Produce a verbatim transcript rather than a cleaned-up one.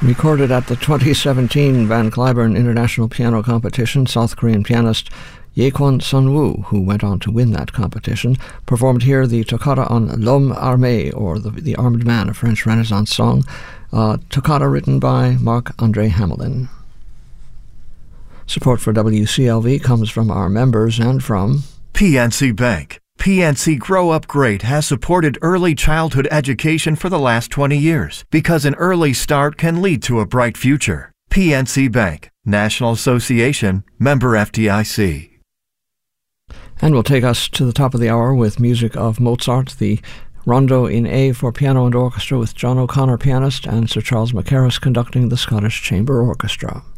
Recorded at the twenty seventeen Van Cliburn International Piano Competition, South Korean pianist Yekwon Sunwoo, who went on to win that competition, performed here the toccata on L'Homme Armé, or the, the Armed Man, a French Renaissance song, uh, toccata written by Marc-André Hamelin. Support for W C L V comes from our members and from P N C Bank. P N C Grow Up Great has supported early childhood education for the last twenty years because an early start can lead to a bright future. P N C Bank, National Association, member F D I C. And will take us to the top of the hour with music of Mozart, the Rondo in A for piano and orchestra with John O'Connor, pianist, and Sir Charles Mackerras conducting the Scottish Chamber Orchestra.